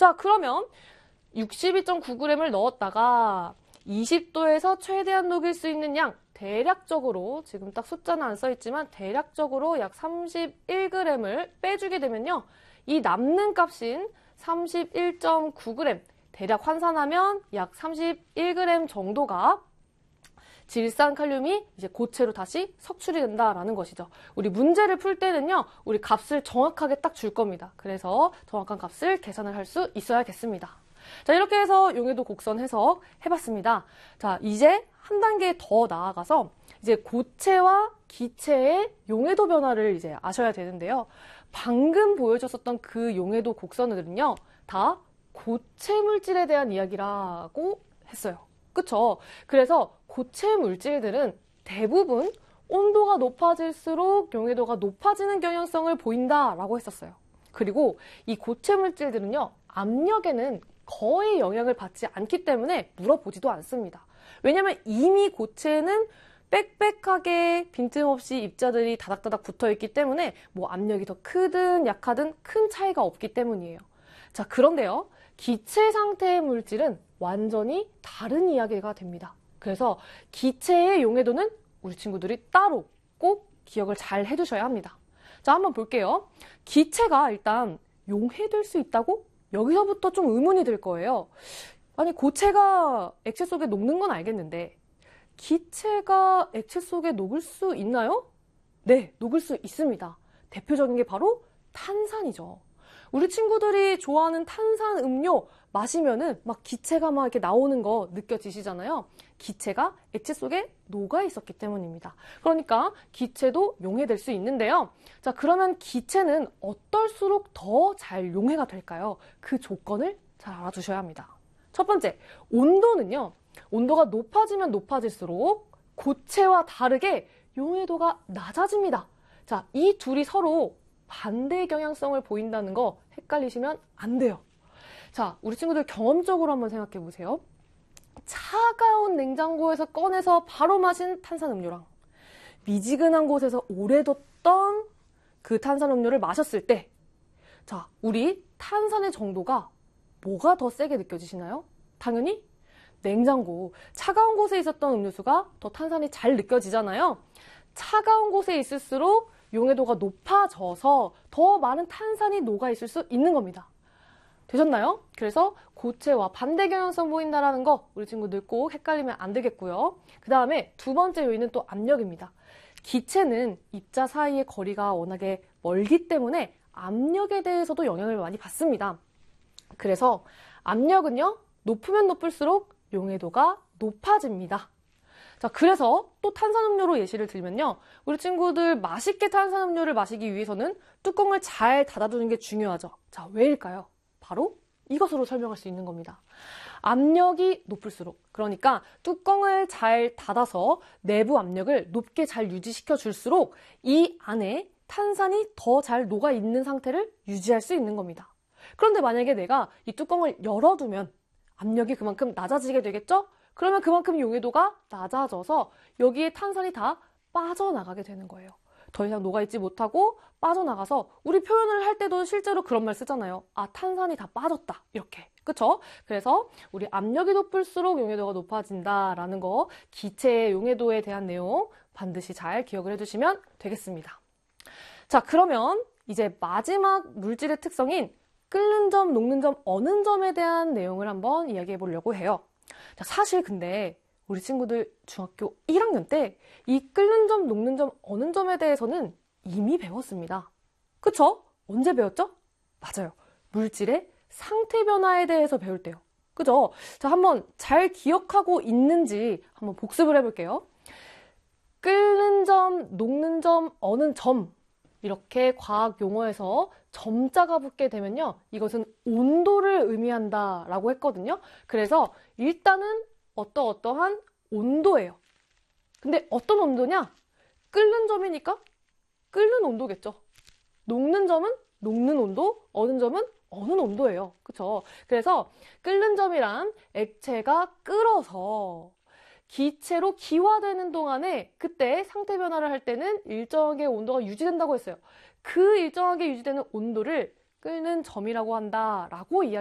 자, 그러면 62.9g을 넣었다가 20도에서 최대한 녹일 수 있는 양, 대략적으로 지금 딱 숫자는 안 써있지만 대략적으로 약 31g을 빼주게 되면요. 이 남는 값인 31.9g, 대략 환산하면 약 31g 정도가 질산칼륨이 이제 고체로 다시 석출이 된다라는 것이죠. 우리 문제를 풀 때는요, 우리 값을 정확하게 딱 줄 겁니다. 그래서 정확한 값을 계산을 할 수 있어야겠습니다. 자, 이렇게 해서 용해도 곡선 해석 해봤습니다. 자, 이제 한 단계 더 나아가서 이제 고체와 기체의 용해도 변화를 이제 아셔야 되는데요. 방금 보여줬었던 그 용해도 곡선들은요, 다 고체 물질에 대한 이야기라고 했어요. 그쵸? 그래서 고체 물질들은 대부분 온도가 높아질수록 용해도가 높아지는 경향성을 보인다라고 했었어요. 그리고 이 고체 물질들은요, 압력에는 거의 영향을 받지 않기 때문에 물어보지도 않습니다. 왜냐면 이미 고체는 빽빽하게 빈틈없이 입자들이 다닥다닥 붙어있기 때문에 뭐 압력이 더 크든 약하든 큰 차이가 없기 때문이에요. 자, 그런데요, 기체 상태의 물질은 완전히 다른 이야기가 됩니다. 그래서 기체의 용해도는 우리 친구들이 따로 꼭 기억을 잘 해두셔야 합니다. 자, 한번 볼게요. 기체가 일단 용해될 수 있다고? 여기서부터 좀 의문이 들 거예요. 아니, 고체가 액체 속에 녹는 건 알겠는데 기체가 액체 속에 녹을 수 있나요? 네, 녹을 수 있습니다. 대표적인 게 바로 탄산이죠. 우리 친구들이 좋아하는 탄산 음료 마시면은 막 기체가 막 이렇게 나오는 거 느껴지시잖아요. 기체가 액체 속에 녹아 있었기 때문입니다. 그러니까 기체도 용해될 수 있는데요. 자, 그러면 기체는 어떨수록 더 잘 용해가 될까요? 그 조건을 잘 알아두셔야 합니다. 첫 번째, 온도는요. 온도가 높아지면 높아질수록 고체와 다르게 용해도가 낮아집니다. 자, 이 둘이 서로 반대 경향성을 보인다는 거 헷갈리시면 안 돼요. 자, 우리 친구들 경험적으로 한번 생각해 보세요. 차가운 냉장고에서 꺼내서 바로 마신 탄산음료랑 미지근한 곳에서 오래 뒀던 그 탄산음료를 마셨을 때, 자, 우리 탄산의 정도가 뭐가 더 세게 느껴지시나요? 당연히 냉장고, 차가운 곳에 있었던 음료수가 더 탄산이 잘 느껴지잖아요. 차가운 곳에 있을수록 용해도가 높아져서 더 많은 탄산이 녹아있을 수 있는 겁니다. 되셨나요? 그래서 고체와 반대 경향성 보인다라는 거 우리 친구들 꼭 헷갈리면 안 되겠고요. 그 다음에 두 번째 요인은 또 압력입니다. 기체는 입자 사이의 거리가 워낙에 멀기 때문에 압력에 대해서도 영향을 많이 받습니다. 그래서 압력은요, 높으면 높을수록 용해도가 높아집니다. 자, 그래서 또 탄산음료로 예시를 들면요. 우리 친구들 맛있게 탄산음료를 마시기 위해서는 뚜껑을 잘 닫아두는 게 중요하죠. 자, 왜일까요? 바로 이것으로 설명할 수 있는 겁니다. 압력이 높을수록, 그러니까 뚜껑을 잘 닫아서 내부 압력을 높게 잘 유지시켜 줄수록 이 안에 탄산이 더 잘 녹아 있는 상태를 유지할 수 있는 겁니다. 그런데 만약에 내가 이 뚜껑을 열어두면 압력이 그만큼 낮아지게 되겠죠? 그러면 그만큼 용해도가 낮아져서 여기에 탄산이 다 빠져나가게 되는 거예요. 더 이상 녹아있지 못하고 빠져나가서 우리 표현을 할 때도 실제로 그런 말 쓰잖아요. 아, 탄산이 다 빠졌다. 이렇게. 그쵸? 그래서 우리 압력이 높을수록 용해도가 높아진다라는 거, 기체의 용해도에 대한 내용 반드시 잘 기억을 해두시면 되겠습니다. 자, 그러면 이제 마지막 물질의 특성인 끓는 점, 녹는 점, 어는 점에 대한 내용을 한번 이야기해 보려고 해요. 자, 사실 근데 우리 친구들 중학교 1학년 때 이 끓는 점, 녹는 점, 어는 점에 대해서는 이미 배웠습니다. 그쵸? 언제 배웠죠? 맞아요. 물질의 상태 변화에 대해서 배울 때요. 그죠? 자, 한번 잘 기억하고 있는지 한번 복습을 해볼게요. 끓는 점, 녹는 점, 어는 점, 이렇게 과학 용어에서 점자가 붙게 되면요, 이것은 온도를 의미한다라고 했거든요. 그래서 일단은 어떠한 온도예요. 근데 어떤 온도냐? 끓는 점이니까 끓는 온도겠죠. 녹는 점은 녹는 온도, 어는 점은 어는 온도예요. 그쵸? 그래서 끓는 점이란 액체가 끓어서 기체로 기화되는 동안에 그때 상태 변화를 할 때는 일정하게 온도가 유지된다고 했어요. 그 일정하게 유지되는 온도를 끓는 점이라고 한다라고 이야기합니다.